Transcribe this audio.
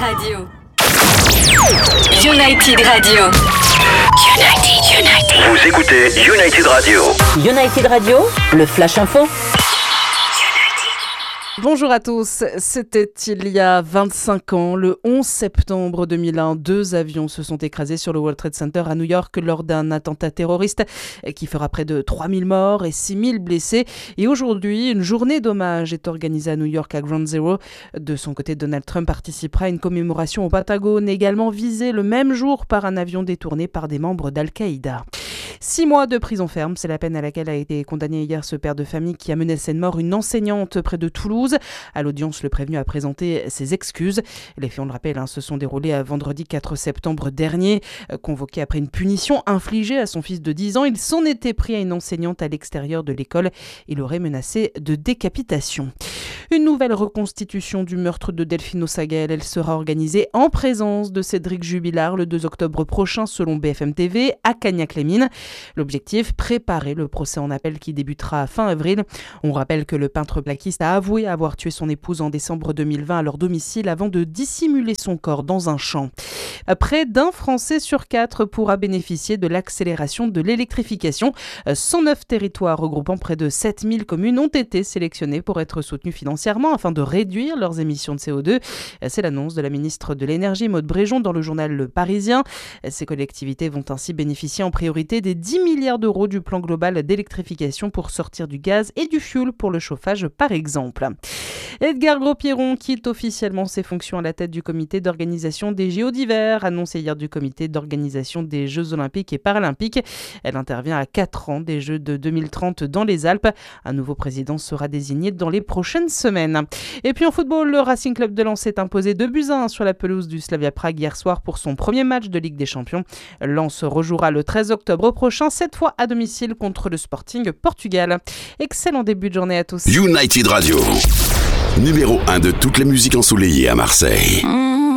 Radio. United Radio. United. Vous écoutez United Radio. United Radio, le Flash Info. Bonjour à tous, c'était il y a 25 ans, le 11 septembre 2001, 2 avions se sont écrasés sur le World Trade Center à New York lors d'un attentat terroriste qui fera près de 3000 morts et 6000 blessés. Et aujourd'hui, une journée d'hommage est organisée à New York à Ground Zero. De son côté, Donald Trump participera à une commémoration au Pentagone, également visée le même jour par un avion détourné par des membres d'Al-Qaïda. 6 mois de prison ferme, c'est la peine à laquelle a été condamné hier ce père de famille qui a menacé de mort une enseignante près de Toulouse. À l'audience, le prévenu a présenté ses excuses. Les faits, on le rappelle, se sont déroulés à vendredi 4 septembre dernier. Convoqué après une punition infligée à son fils de 10 ans, il s'en était pris à une enseignante à l'extérieur de l'école. Il aurait menacé de décapitation. Une nouvelle reconstitution du meurtre de Delphine Ossagel. Elle sera organisée en présence de Cédric Jubilard le 2 octobre prochain selon BFM TV à Cagnac-les-Mines. L'objectif, préparer le procès en appel qui débutera fin avril. On rappelle que le peintre plaquiste a avoué avoir tué son épouse en décembre 2020 à leur domicile avant de dissimuler son corps dans un champ. Près d'un Français sur 4 pourra bénéficier de l'accélération de l'électrification. 109 territoires regroupant près de 7000 communes ont été sélectionnés pour être soutenus financièrement afin de réduire leurs émissions de CO2. C'est l'annonce de la ministre de l'Énergie, Maud Bréjon, dans le journal Le Parisien. Ces collectivités vont ainsi bénéficier en priorité des 10 milliards d'euros du plan global d'électrification pour sortir du gaz et du fioul pour le chauffage, par exemple. Edgar Gros-Pierron quitte officiellement ses fonctions à la tête du comité d'organisation des JO d'hiver, annoncé hier du comité d'organisation des Jeux Olympiques et Paralympiques. Elle intervient à 4 ans des Jeux de 2030 dans les Alpes. Un nouveau président sera désigné dans les prochaines semaines. Et puis en football, le Racing Club de Lens s'est imposé 2-1 sur la pelouse du Slavia Prague hier soir pour son premier match de Ligue des Champions. Lens rejouera le 13 octobre prochain, cette fois à domicile contre le Sporting Portugal. Excellent début de journée à tous. United Radio. Numéro 1 de toutes les musiques ensoleillées à Marseille.